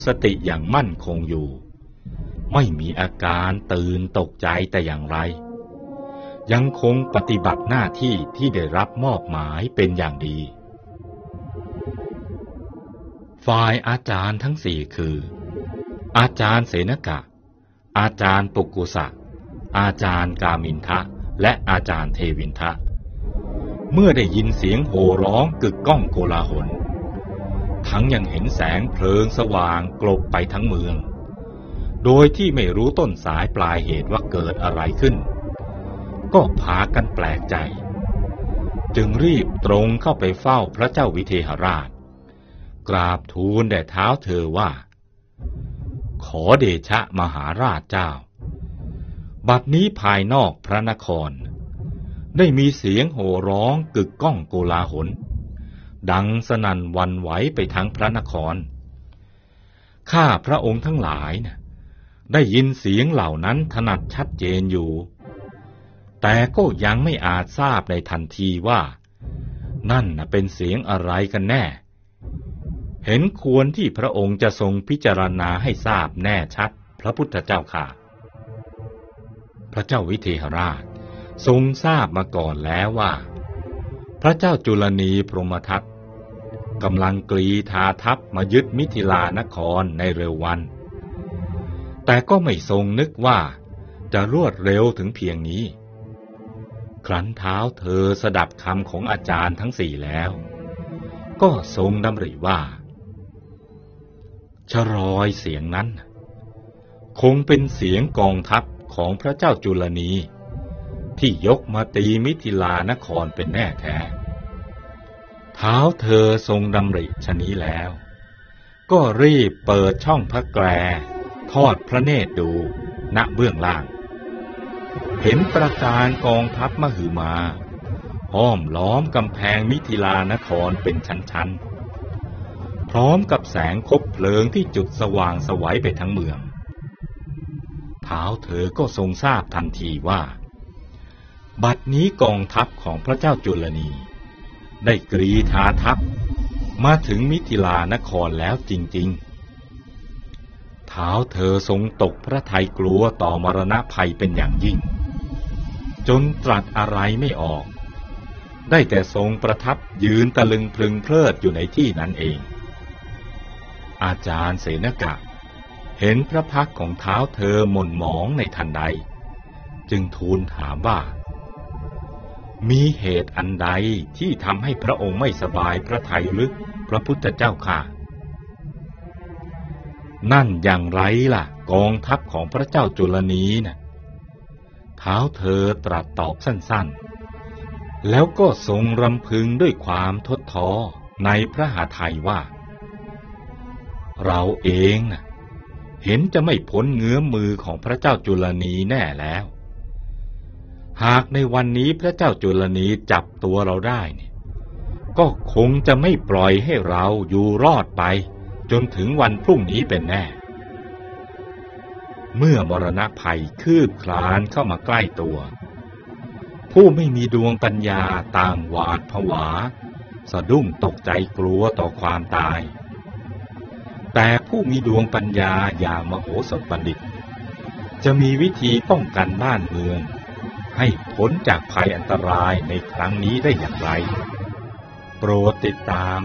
สติอย่างมั่นคงอยู่ไม่มีอาการตื่นตกใจแต่อย่างไรยังคงปฏิบัติหน้าที่ที่ได้รับมอบหมายเป็นอย่างดีฝ่ายอาจารย์ทั้งสี่คืออาจารย์เสนกะอาจารย์ปุกุสะอาจารย์กามินทะและอาจารย์เทวินทะเมื่อได้ยินเสียงโห่ร้องกึกก้องโกลาหลทั้งยังเห็นแสงเพลิงสว่างกลบไปทั้งเมืองโดยที่ไม่รู้ต้นสายปลายเหตุว่าเกิดอะไรขึ้นก็พากันแปลกใจจึงรีบตรงเข้าไปเฝ้าพระเจ้าวิเทหราชกราบทูลแด่เท้าเธอว่าขอเดชะมหาราชเจ้าบัดนี้ภายนอกพระนครได้มีเสียงโห่ร้องกึกก้องโกลาหลดังสนั่นหวั่นไหวไปทั้งพระนครข้าพระองค์ทั้งหลายได้ยินเสียงเหล่านั้นถนัดชัดเจนอยู่แต่ก็ยังไม่อาจทราบในทันทีว่านั่นเป็นเสียงอะไรกันแน่เห็นควรที่พระองค์จะทรงพิจารณาให้ทราบแน่ชัดพระพุทธเจ้าค่ะพระเจ้าวิเทหราชทรงทราบมาก่อนแล้วว่าพระเจ้าจุลนีพรหมทัตกำลังกรีธาทัพมายึดมิถิลานครในเร็ววันแต่ก็ไม่ทรงนึกว่าจะรวดเร็วถึงเพียงนี้ครั้นเท้าเธอสดับคำของอาจารย์ทั้งสี่แล้วก็ทรงดำริว่าชรอยเสียงนั้นคงเป็นเสียงกองทัพของพระเจ้าจุลนีที่ยกมาตีมิถิลานครเป็นแน่แท้เท้าเธอทรงดำริชะนี้แล้วก็รีบเปิดช่องพระแกรทอดพระเนตรดูณเบื้องล่างเห็นประการกองทัพมหึมาห้อมล้อมกำแพงมิถิลานครเป็นชั้นๆพร้อมกับแสงคบเพลิงที่จุดสว่างไสวไปทั้งเมืองเท้าเธอก็ทรงทราบทันทีว่าบัดนี้กองทัพของพระเจ้าจุลนีได้กรีธาทัพมาถึงมิถิลานครแล้วจริงๆเท้าเธอทรงตกพระทัยกลัวต่อมรณะภัยเป็นอย่างยิ่งจนตรัสอะไรไม่ออกได้แต่ทรงประทับยืนตะลึงพลึงเพลิดอยู่ในที่นั้นเองอาจารย์เสนกะเห็นพระพักตร์ของเท้าเธอหม่นหมองในทันใดจึงทูลถามว่ามีเหตุอันใดที่ทำให้พระองค์ไม่สบายพระทัยหรือพระพุทธเจ้าค่ะนั่นอย่างไรล่ะกองทัพของพระเจ้าจุลนีเท้าเธอตรัสตอบสั้นๆแล้วก็ทรงรำพึงด้วยความทดท้อในพระหฤทัยว่าเราเองเห็นจะไม่พ้นเงื้อมมือของพระเจ้าจุลนีแน่แล้วหากในวันนี้พระเจ้าจุลนีจับตัวเราได้ก็คงจะไม่ปล่อยให้เราอยู่รอดไปจนถึงวันพรุ่งนี้เป็นแน่เมื่อมรณะภัยคืบคลานเข้ามาใกล้ตัวผู้ไม่มีดวงปัญญาต่างหวาดผวาสะดุ้งตกใจกลัวต่อความตายแต่ผู้มีดวงปัญญาอย่างมโหสถบัณฑิตจะมีวิธีป้องกันบ้านเมืองให้พ้นจากภัยอันตรายในครั้งนี้ได้อย่างไรโปรดติดตาม